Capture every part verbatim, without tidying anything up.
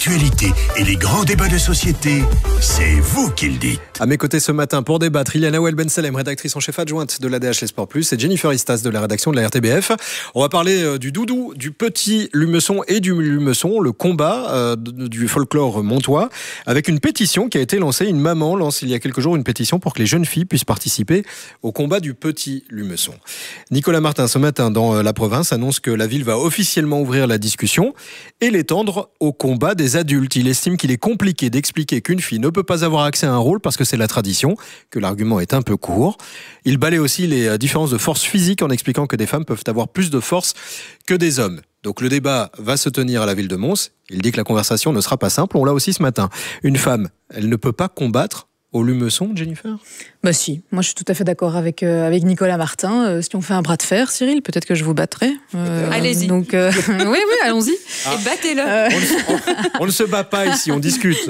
l'actualité et les grands débats de société, c'est vous qui le dites. À mes côtés ce matin pour débattre, il y a Nawel Ben Salem, rédactrice en chef adjointe de l'A D H Les Sports Plus, et Jennifer Istas de la rédaction de la R T B F. On va parler du doudou, du petit lumeçon et du lumeçon, le combat euh, du folklore montois, avec une pétition qui a été lancée. Une maman lance il y a quelques jours une pétition pour que les jeunes filles puissent participer au combat du petit lumeçon. Nicolas Martin, ce matin dans La Province, annonce que la ville va officiellement ouvrir la discussion et l'étendre au combat des adultes. Il estime qu'il est compliqué d'expliquer qu'une fille ne peut pas avoir accès à un rôle parce que c'est la tradition, que l'argument est un peu court. Il balaie aussi les différences de force physique en expliquant que des femmes peuvent avoir plus de force que des hommes. Donc le débat va se tenir à la ville de Mons. Il dit que la conversation ne sera pas simple. On l'a aussi ce matin. Une femme, elle ne peut pas combattre au lumeçon, Jennifer ? Bah si, moi je suis tout à fait d'accord avec, euh, avec Nicolas Martin. Euh, si on fait un bras de fer, Cyril, peut-être que je vous battrai. Euh, Allez-y. Donc, euh, oui, oui, allons-y. Ah. Et battez-le. Euh... On, on, on ne se bat pas ici, on discute.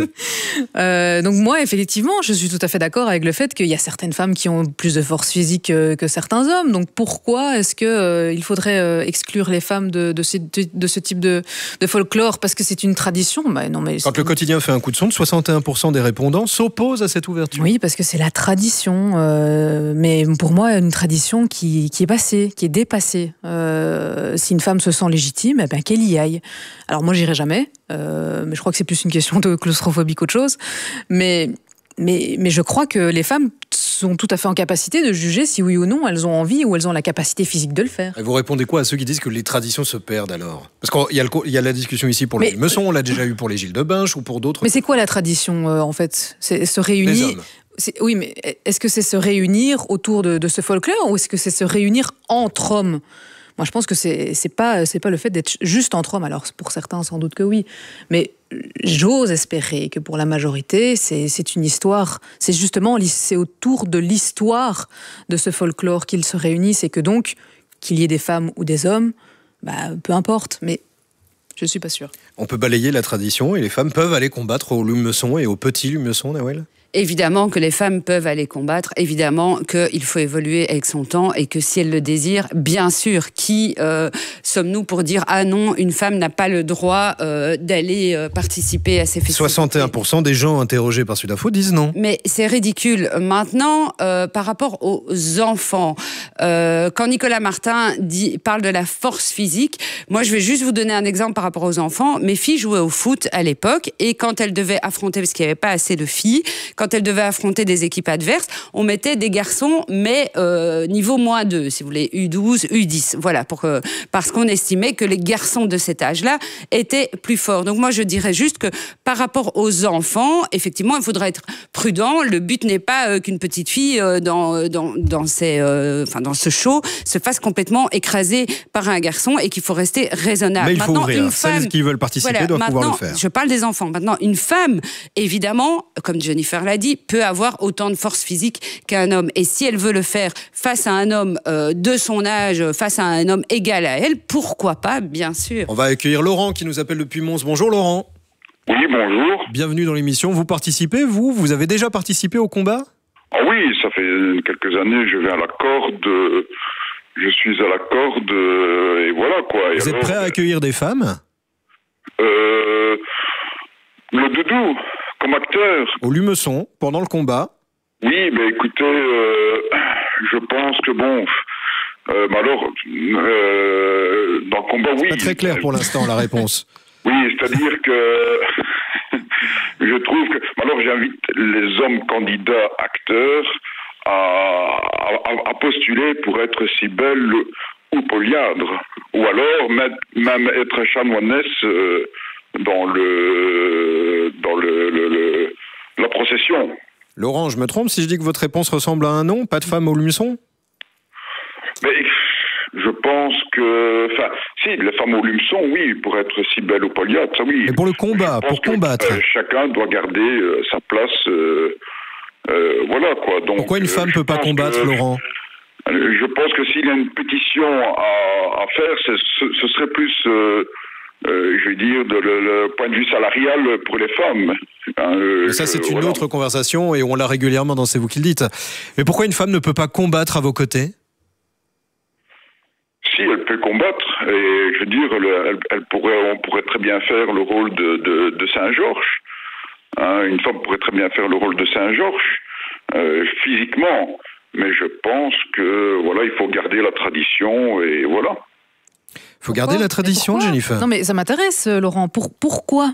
Euh, donc moi, effectivement, je suis tout à fait d'accord avec le fait qu'il y a certaines femmes qui ont plus de force physique que, que certains hommes. Donc pourquoi est-ce qu'il euh, faudrait euh, exclure les femmes de, de, ce, de, de ce type de, de folklore parce que c'est une tradition ? Bah, non, mais Quand le quotidien fait un coup de sonde, soixante et un pour cent des répondants s'opposent à cette ouverture. Oui, parce que c'est la tradition. Euh, mais pour moi, une tradition qui, qui est passée, qui est dépassée. Euh, si une femme se sent légitime, eh ben, qu'elle y aille. Alors moi, j'irai jamais. Euh, mais je crois que c'est plus une question de claustrophobie qu'autre chose. Mais, mais, mais je crois que les femmes sont tout à fait en capacité de juger si oui ou non elles ont envie ou elles ont la capacité physique de le faire. Et vous répondez quoi à ceux qui disent que les traditions se perdent alors ? Parce qu'il y a, le, il y a la discussion ici pour le lumeçon, on l'a déjà eu pour les Gilles de Binche ou pour d'autres. Mais c'est quoi la tradition euh, en fait ? C'est se réunir. Les hommes. C'est, oui, mais est-ce que c'est se réunir autour de, de ce folklore ou est-ce que c'est se réunir entre hommes ? Moi, je pense que c'est, c'est pas, c'est pas le fait d'être juste entre hommes. Alors, pour certains, sans doute que oui. Mais j'ose espérer que pour la majorité, c'est, c'est une histoire. C'est justement c'est autour de l'histoire de ce folklore qu'ils se réunissent et que donc, qu'il y ait des femmes ou des hommes, bah, peu importe. Mais je ne suis pas sûre. On peut balayer la tradition et les femmes peuvent aller combattre au lumeçon et au petit lumeçon, Nawel ? Évidemment que les femmes peuvent aller combattre, évidemment qu'il faut évoluer avec son temps et que si elles le désirent, bien sûr, qui euh, sommes-nous pour dire « Ah non, une femme n'a pas le droit euh, d'aller euh, participer à ces festivités ». soixante et un pour cent des gens interrogés par Sud Info disent non. Mais c'est ridicule. Maintenant, euh, par rapport aux enfants, euh, quand Nicolas Martin dit, parle de la force physique, moi je vais juste vous donner un exemple par rapport aux enfants. Mes filles jouaient au foot à l'époque et quand elles devaient affronter, parce qu'il n'y avait pas assez de filles, quand elles devaient affronter des équipes adverses, on mettait des garçons, mais euh, niveau moins deux, si vous voulez, U douze, U dix. Voilà, pour que, parce qu'on estimait que les garçons de cet âge-là étaient plus forts. Donc moi, je dirais juste que par rapport aux enfants, effectivement, il faudrait être prudent. Le but n'est pas euh, qu'une petite fille euh, dans, dans, dans, ces, euh, enfin, dans ce show se fasse complètement écraser par un garçon et qu'il faut rester raisonnable. Mais il faut maintenant, ouvrir. Une femme, celles qui veulent participer voilà, doivent pouvoir le maintenant, faire. Je parle des enfants. Maintenant, une femme, évidemment, comme Jennifer l'a dit, peut avoir autant de force physique qu'un homme. Et si elle veut le faire face à un homme euh, de son âge, face à un homme égal à elle, pourquoi pas, bien sûr. On va accueillir Laurent qui nous appelle depuis Mons. Bonjour Laurent. Oui, bonjour. Bienvenue dans l'émission. Vous participez, vous Vous avez déjà participé au combat ? Ah oui, ça fait quelques années, je vais à la corde, je suis à la corde, et voilà quoi. Et vous alors, êtes prêt à accueillir des femmes ? euh, Le doudou, comme acteur. Au lumeçon, pendant le combat ? Oui, mais écoutez, euh, je pense que bon... Euh, mais alors, euh, dans le combat, oui. Pas très clair pour l'instant, la réponse. Oui, c'est-à-dire que je trouve que... Alors, j'invite les hommes candidats acteurs à, à, à postuler pour être si belles ou polyandres. Ou alors, même être chanoinesse euh, dans le dans le, le, le la procession. Laurent, je me trompe si je dis que votre réponse ressemble à un non ? Pas de femme au lumeçon ? Mais je pense que... Enfin, si, les femmes au lumeçon, oui, pour être si belles au polyâtre, ça oui. Mais pour le combat, pour que, combattre. Euh, chacun doit garder euh, sa place, euh, euh, voilà quoi. Donc, pourquoi une femme ne euh, peut pas combattre, que, Laurent ? Je pense que s'il y a une pétition à, à faire, ce, ce serait plus... Euh, Euh, je veux dire, de le, le point de vue salarial pour les femmes. Hein, euh, Mais ça, c'est je, une voilà. autre conversation et on l'a régulièrement dans C'est vous qui le dites. Mais pourquoi une femme ne peut pas combattre à vos côtés ? si, elle peut combattre. Et je veux dire, elle, elle pourrait, on pourrait très bien faire le rôle de, de, de Saint-Georges. Hein, une femme pourrait très bien faire le rôle de Saint-Georges, euh, physiquement. Mais je pense que voilà, il faut garder la tradition et voilà. Il faut garder la tradition, Jennifer. Non mais ça m'intéresse, Laurent. Pour, pourquoi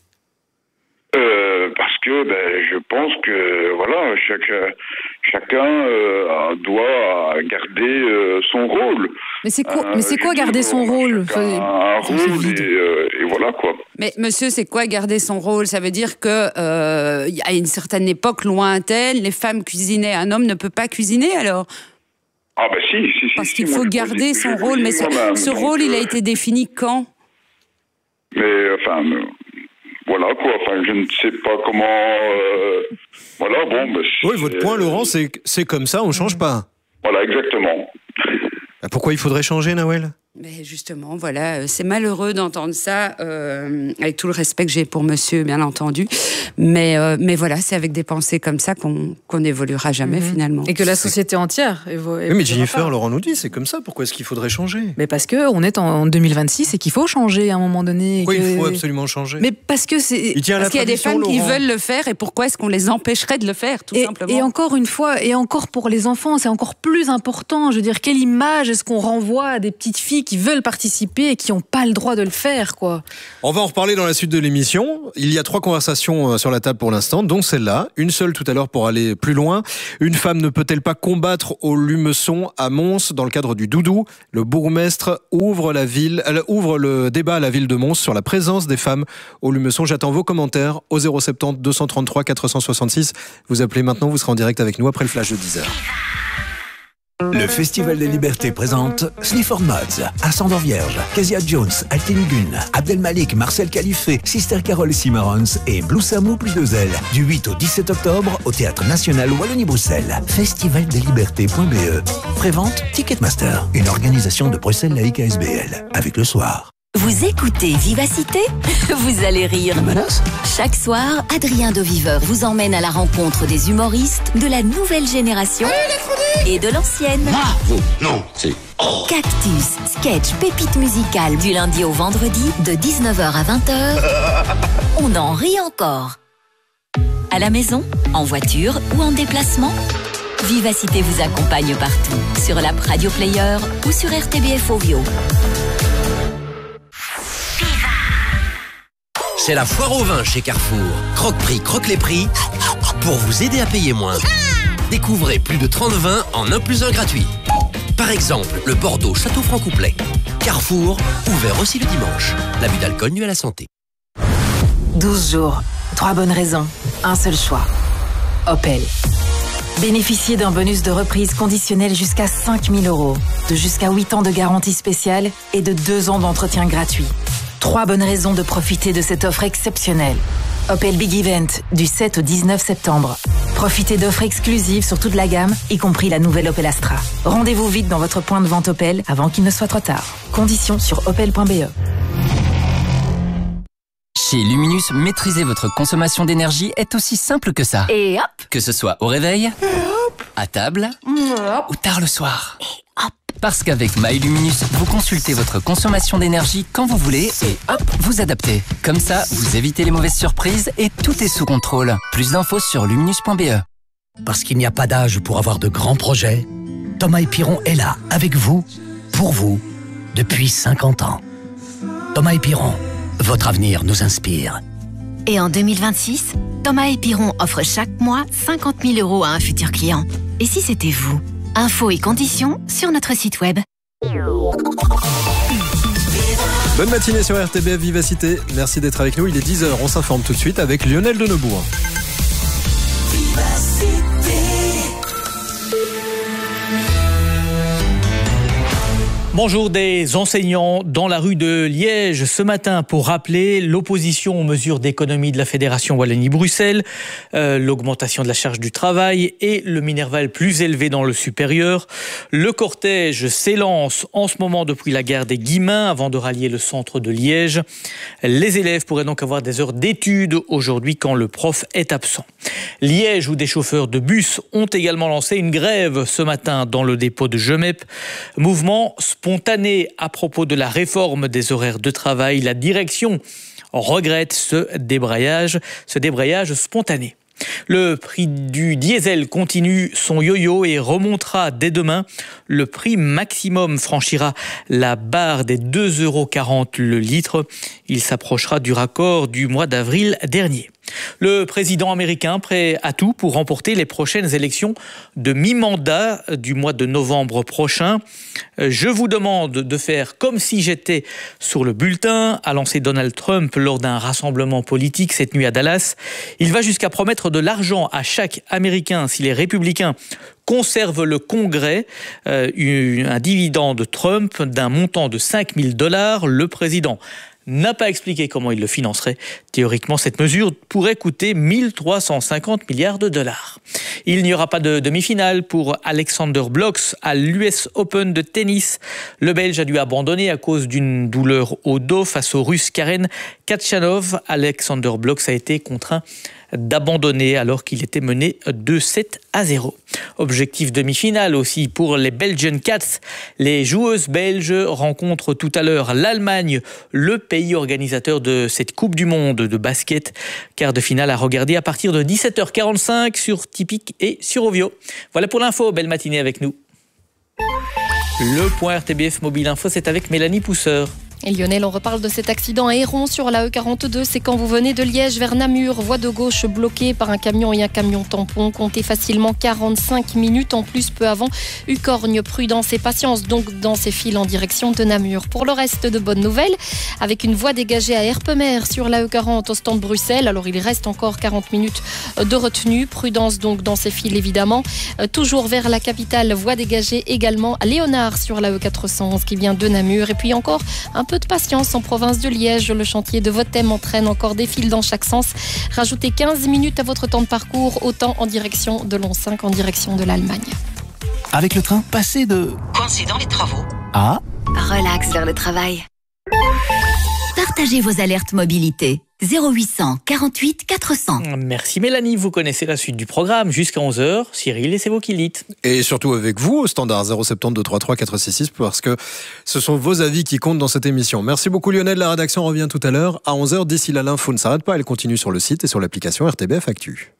euh, Parce que ben, je pense que voilà, chaque, chacun euh, doit garder euh, son rôle. Mais c'est quoi, euh, mais c'est quoi garder dis, son rôle Un rôle et, euh, et voilà quoi. Mais monsieur, c'est quoi garder son rôle? Ça veut dire que euh, à une certaine époque lointaine, les femmes cuisinaient, un homme ne peut pas cuisiner alors? Ah ben si, si, si. Parce si, qu'il moi, faut je garder dis, son je rôle, mais ce, moi-même, ce donc, rôle, il a euh, été défini quand? Mais enfin, euh, voilà quoi. Enfin, je ne sais pas comment. Euh, voilà, bon. Ben, oui, votre point, Laurent, c'est c'est comme ça, on ne change pas. Voilà, exactement. Pourquoi il faudrait changer, Nawel? Mais justement, voilà, c'est malheureux d'entendre ça, euh, avec tout le respect que j'ai pour monsieur, bien entendu. Mais, euh, mais voilà, c'est avec des pensées comme ça qu'on qu'on n'évoluera jamais, mm-hmm. finalement. Et que la société entière évolue. Oui, mais Jennifer, pas. Laurent nous dit, c'est comme ça. Pourquoi est-ce qu'il faudrait changer? Mais parce qu'on est en deux mille vingt-six et qu'il faut changer à un moment donné. Pourquoi que... il faut absolument changer? Mais parce que c'est. Il parce qu'il y a des femmes Laurent. qui veulent le faire et pourquoi est-ce qu'on les empêcherait de le faire, tout et, simplement? Et encore une fois, et encore pour les enfants, c'est encore plus important. Je veux dire, quelle image est-ce qu'on renvoie à des petites filles qui veulent participer et qui n'ont pas le droit de le faire, quoi. On va en reparler dans la suite de l'émission. Il y a trois conversations sur la table pour l'instant, dont celle-là. Une seule tout à l'heure pour aller plus loin. Une femme ne peut-elle pas combattre au Lumeçon à Mons dans le cadre du Doudou? Le bourgmestre ouvre la ville, elle ouvre le débat à la ville de Mons sur la présence des femmes au Lumeçon. J'attends vos commentaires au zéro sept zéro deux cent trente-trois quatre cent soixante-six. Vous appelez maintenant, vous serez en direct avec nous après le flash de dix heures. Le Festival des Libertés présente Slifford Mods, Ascendant Vierge, Kezia Jones, Altinigun, Abdelmalik, Marcel Califé, Sister Carol et Cimarrons et Blue Samou plus deux ailes. Du huit au dix-sept octobre au Théâtre National Wallonie-Bruxelles. festival des libertés point b e. Prévente Ticketmaster, une organisation de Bruxelles Laïque A S B L. Avec le soir. Vous écoutez Vivacité? Vous allez rire. Chaque soir, Adrien de Viveur vous emmène à la rencontre des humoristes de la nouvelle génération et de l'ancienne. Ah, vous, non, c'est... Oh. Cactus, sketch, pépite musicale du lundi au vendredi de dix-neuf heures à vingt heures. On en rit encore. À la maison, en voiture ou en déplacement, Vivacité vous accompagne partout. Sur l'app Radio Player ou sur R T B F Ovio. C'est la foire au vin chez Carrefour. Croque-prix, croque les prix pour vous aider à payer moins. Découvrez plus de trente vins en un plus un gratuit. Par exemple, le Bordeaux Château Franc-Couplet. Carrefour, ouvert aussi le dimanche. L'abus d'alcool nuit à la santé. douze jours, trois bonnes raisons, un seul choix. Opel. Bénéficiez d'un bonus de reprise conditionnel jusqu'à cinq mille euros, de jusqu'à huit ans de garantie spéciale et de deux ans d'entretien gratuit. Trois bonnes raisons de profiter de cette offre exceptionnelle. Opel Big Event, du sept au dix-neuf septembre. Profitez d'offres exclusives sur toute la gamme, y compris la nouvelle Opel Astra. Rendez-vous vite dans votre point de vente Opel avant qu'il ne soit trop tard. Conditions sur opel point b e. Chez Luminus, maîtriser votre consommation d'énergie est aussi simple que ça. Et hop! Que ce soit au réveil, à table ou tard le soir. Parce qu'avec MyLuminus, vous consultez votre consommation d'énergie quand vous voulez et hop, vous adaptez. Comme ça, vous évitez les mauvaises surprises et tout est sous contrôle. Plus d'infos sur luminus point b e. Parce qu'il n'y a pas d'âge pour avoir de grands projets, Thomas et Piron est là, avec vous, pour vous, depuis cinquante ans. Thomas et Piron, votre avenir nous inspire. Et en deux mille vingt-six, Thomas et Piron offre chaque mois cinquante mille euros à un futur client. Et si c'était vous? Infos et conditions sur notre site web. Bonne matinée sur R T B F Vivacité. Merci d'être avec nous. Il est dix heures. On s'informe tout de suite avec Lionel Denebourg. Bonjour, des enseignants dans la rue de Liège ce matin pour rappeler l'opposition aux mesures d'économie de la Fédération Wallonie-Bruxelles, euh, l'augmentation de la charge du travail et le minerval plus élevé dans le supérieur. Le cortège s'élance en ce moment depuis la gare des Guillemins avant de rallier le centre de Liège. Les élèves pourraient donc avoir des heures d'études aujourd'hui quand le prof est absent. Liège, où des chauffeurs de bus ont également lancé une grève ce matin dans le dépôt de Gemep. Mouvement spontané à propos de la réforme des horaires de travail. La direction regrette ce débrayage, ce débrayage spontané. Le prix du diesel continue son yo-yo et remontera dès demain. Le prix maximum franchira la barre des deux euros quarante le litre. Il s'approchera du record du mois d'avril dernier. Le président américain prêt à tout pour remporter les prochaines élections de mi-mandat du mois de novembre prochain. Je vous demande de faire comme si j'étais sur le bulletin, a lancé Donald Trump lors d'un rassemblement politique cette nuit à Dallas. Il va jusqu'à promettre de l'argent à chaque Américain si les républicains conservent le Congrès, euh, un dividende Trump d'un montant de cinq mille dollars. Le président n'a pas expliqué comment il le financerait. Théoriquement, cette mesure pourrait coûter mille trois cent cinquante milliards de dollars. Il n'y aura pas de demi-finale pour Alexander Blocks à l'U S Open de tennis. Le Belge a dû abandonner à cause d'une douleur au dos face au Russe Karen Khachanov. Alexander Blocks a été contraint d'abandonner alors qu'il était mené deux sept à zéro. Objectif demi-finale aussi pour les Belgian Cats. Les joueuses belges rencontrent tout à l'heure l'Allemagne, le pays organisateur de cette Coupe du Monde de basket. Quart de finale à regarder à partir de dix-sept heures quarante-cinq sur Tipic et sur Ovio. Voilà pour l'info, belle matinée avec nous. Le point R T B F Mobile Info, c'est avec Mélanie Pousseur. Et Lionel, on reparle de cet accident à Héron sur la E quarante-deux. C'est quand vous venez de Liège vers Namur. Voie de gauche bloquée par un camion et un camion tampon. Comptez facilement quarante-cinq minutes en plus peu avant. Ucorgne, prudence et patience donc dans ces files en direction de Namur. Pour le reste, de bonnes nouvelles avec une voie dégagée à Herpemer sur la E quarante au stand Bruxelles. Alors il reste encore quarante minutes de retenue. Prudence donc dans ces files évidemment. Toujours vers la capitale, voie dégagée également à Léonard sur la E quatre cent onze qui vient de Namur. Et puis encore un peu de patience en province de Liège. Le chantier de Votem entraîne encore des files dans chaque sens. Rajoutez quinze minutes à votre temps de parcours, autant en direction de l'On cinq, en direction de l'Allemagne. Avec le train, passez de... Coincé dans les travaux. Ah. Relax vers le travail. Partagez vos alertes mobilité. zéro huit cent quarante-huit quatre cents. Merci Mélanie, vous connaissez la suite du programme jusqu'à onze heures. Cyril, et c'est vous qui le dites. Et surtout avec vous au standard zéro sept zéro deux trois trois quatre six six parce que ce sont vos avis qui comptent dans cette émission. Merci beaucoup Lionel, la rédaction revient tout à l'heure à onze heures. D'ici là, l'info ne s'arrête pas, elle continue sur le site et sur l'application R T B F Actu.